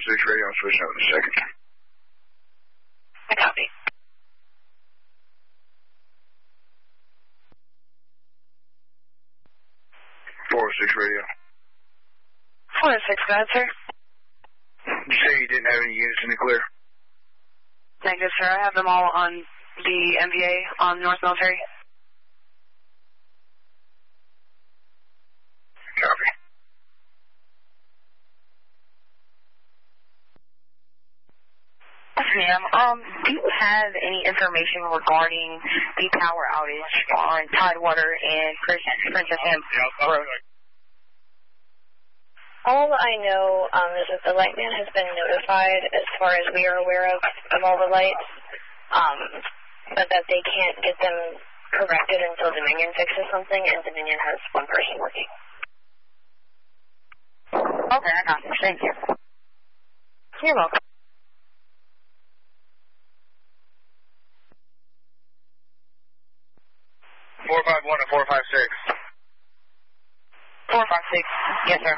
4-6 radio, I'm switching up in a second. I copy. 4-6 radio. 4-6, go ahead, sir. You say you didn't have any units in the clear? Negative, sir. I have them all on the MVA on North Military. Copy. Yes, ma'am. Do you have any information regarding the power outage on Tidewater and Princess Anne Road? All I know is that the lightman has been notified as far as we are aware of all the lights, but that they can't get them corrected until Dominion fixes something, and Dominion has one person working. Okay, I got you. Thank you. You're welcome. 451 and 456. 456. Yes, sir.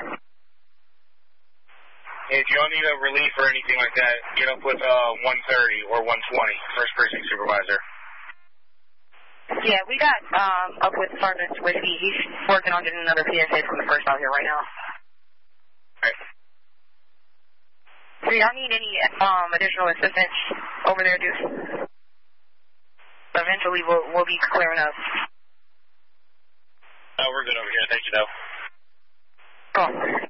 If you don't need a relief or anything like that, get up with 130 or 120, First Precinct Supervisor. Yeah, we got up with Sergeant Whiskey. He's working on getting another PSA from the first out here right now. Right. Do y'all need any additional assistance over there, dude? Eventually, we'll be clearing up. No, we're good over here. Thank you, though. Cool.